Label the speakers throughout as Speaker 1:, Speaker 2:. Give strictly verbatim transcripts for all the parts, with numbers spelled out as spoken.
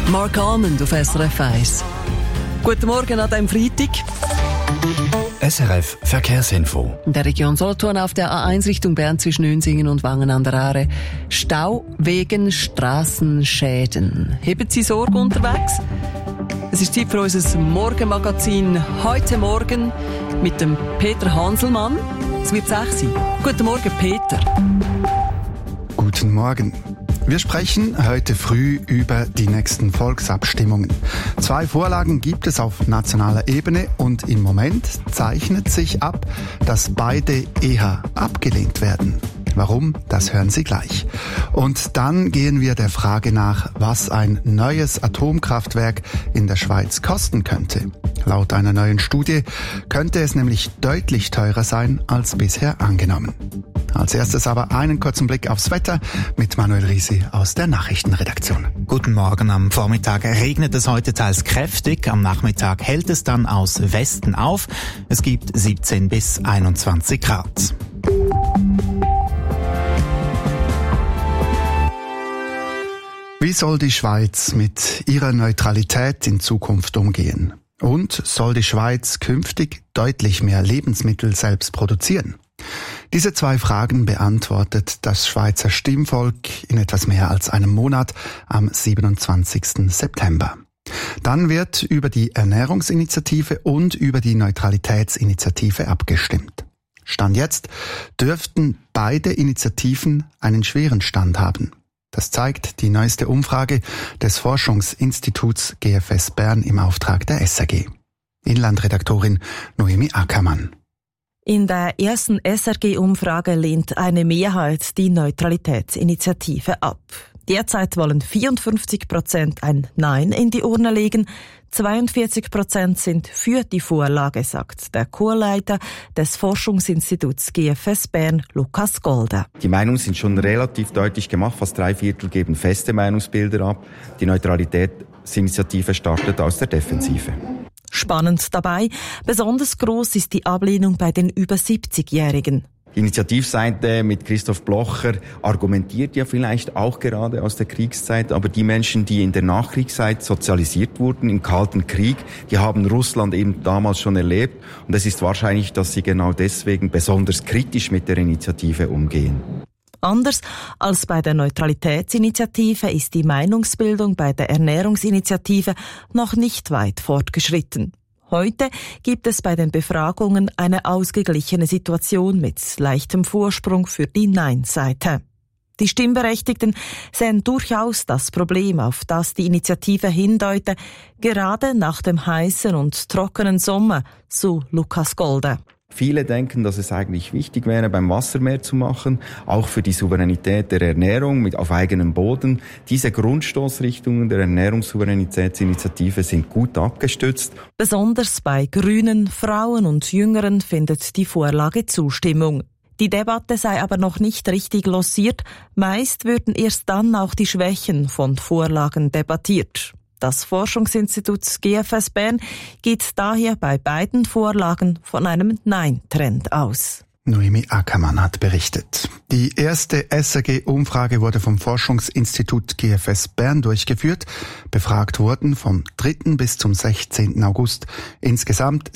Speaker 1: Mark Almond auf S R F eins. Guten Morgen an diesem Freitag.
Speaker 2: S R F Verkehrsinfo.
Speaker 1: In der Region Solothurn auf der A eins Richtung Bern zwischen Nünsingen und Wangen an der Aare. Stau wegen Strassenschäden. Haben Sie Sorge unterwegs? Es ist Zeit für unser Morgenmagazin heute Morgen mit dem Peter Hanselmann. Es wird sechs sein. Guten Morgen, Peter.
Speaker 3: Guten Morgen. Wir sprechen heute früh über die nächsten Volksabstimmungen. Zwei Vorlagen gibt es auf nationaler Ebene und im Moment zeichnet sich ab, dass beide eher abgelehnt werden. Warum? Das hören Sie gleich. Und dann gehen wir der Frage nach, was ein neues Atomkraftwerk in der Schweiz kosten könnte. Laut einer neuen Studie könnte es nämlich deutlich teurer sein als bisher angenommen. Als erstes aber einen kurzen Blick aufs Wetter mit Manuel Risi aus der Nachrichtenredaktion.
Speaker 4: Guten Morgen. Am Vormittag regnet es heute teils kräftig. Am Nachmittag hält es dann aus Westen auf. Es gibt siebzehn bis einundzwanzig Grad.
Speaker 3: Wie soll die Schweiz mit ihrer Neutralität in Zukunft umgehen? Und soll die Schweiz künftig deutlich mehr Lebensmittel selbst produzieren? Diese zwei Fragen beantwortet das Schweizer Stimmvolk in etwas mehr als einem Monat am siebenundzwanzigsten September. Dann wird über die Ernährungsinitiative und über die Neutralitätsinitiative abgestimmt. Stand jetzt dürften beide Initiativen einen schweren Stand haben. Das zeigt die neueste Umfrage des Forschungsinstituts G F S Bern im Auftrag der S R G. Inlandredaktorin Noemi Ackermann.
Speaker 5: In der ersten S R G-Umfrage lehnt eine Mehrheit die Neutralitätsinitiative ab. Derzeit wollen vierundfünfzig Prozent ein Nein in die Urne legen, zweiundvierzig Prozent sind für die Vorlage, sagt der Chorleiter des Forschungsinstituts G F S Bern, Lukas Golde.
Speaker 6: Die Meinungen sind schon relativ deutlich gemacht, fast drei Viertel geben feste Meinungsbilder ab. Die Neutralitätsinitiative startet aus der Defensive.
Speaker 5: Spannend dabei, besonders groß ist die Ablehnung bei den über siebzigjährigen.
Speaker 6: Die Initiativseite mit Christoph Blocher argumentiert ja vielleicht auch gerade aus der Kriegszeit, aber die Menschen, die in der Nachkriegszeit sozialisiert wurden, im Kalten Krieg, die haben Russland eben damals schon erlebt und es ist wahrscheinlich, dass sie genau deswegen besonders kritisch mit der Initiative umgehen.
Speaker 5: Anders als bei der Neutralitätsinitiative ist die Meinungsbildung bei der Ernährungsinitiative noch nicht weit fortgeschritten. Heute gibt es bei den Befragungen eine ausgeglichene Situation mit leichtem Vorsprung für die Nein-Seite. Die Stimmberechtigten sehen durchaus das Problem, auf das die Initiative hindeute, gerade nach dem heißen und trockenen Sommer, so Lukas Golde.
Speaker 6: Viele denken, dass es eigentlich wichtig wäre, beim Wasser mehr zu machen, auch für die Souveränität der Ernährung mit auf eigenem Boden. Diese Grundstoßrichtungen der Ernährungssouveränitätsinitiative sind gut abgestützt.
Speaker 5: Besonders bei Grünen, Frauen und Jüngeren findet die Vorlage Zustimmung. Die Debatte sei aber noch nicht richtig lanciert. Meist würden erst dann auch die Schwächen von Vorlagen debattiert. Das Forschungsinstitut G F S Bern geht daher bei beiden Vorlagen von einem Nein-Trend aus.
Speaker 3: Noemi Ackermann hat berichtet. Die erste S R G-Umfrage wurde vom Forschungsinstitut G F S Bern durchgeführt. Befragt wurden vom dritten bis zum sechzehnten August insgesamt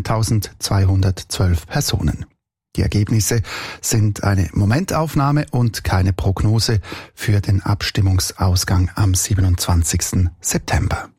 Speaker 3: siebzehntausendzweihundertzwölf Personen. Die Ergebnisse sind eine Momentaufnahme und keine Prognose für den Abstimmungsausgang am siebenundzwanzigsten September.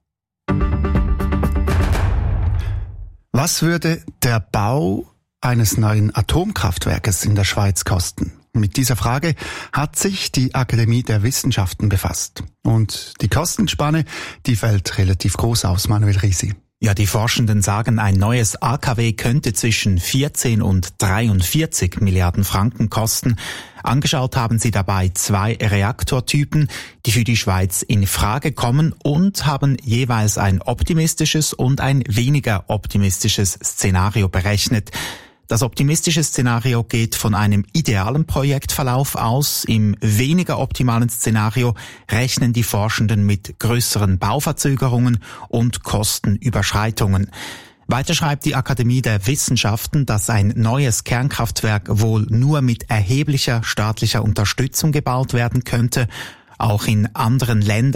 Speaker 3: Was würde der Bau eines neuen Atomkraftwerkes in der Schweiz kosten? Mit dieser Frage hat sich die Akademie der Wissenschaften befasst. Und die Kostenspanne, die fällt relativ groß aus, Manuel Risi.
Speaker 4: Ja, die Forschenden sagen, ein neues A K W könnte zwischen vierzehn und dreiundvierzig Milliarden Franken kosten. Angeschaut haben sie dabei zwei Reaktortypen, die für die Schweiz in Frage kommen und haben jeweils ein optimistisches und ein weniger optimistisches Szenario berechnet. Das optimistische Szenario geht von einem idealen Projektverlauf aus. Im weniger optimalen Szenario rechnen die Forschenden mit größeren Bauverzögerungen und Kostenüberschreitungen. Weiter schreibt die Akademie der Wissenschaften, dass ein neues Kernkraftwerk wohl nur mit erheblicher staatlicher Unterstützung gebaut werden könnte. Auch in anderen Ländern